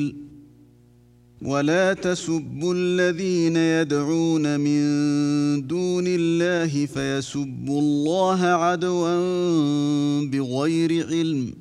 ولا تسبوا الذين يدعون من دون الله فيسبوا الله عدوا بغير علم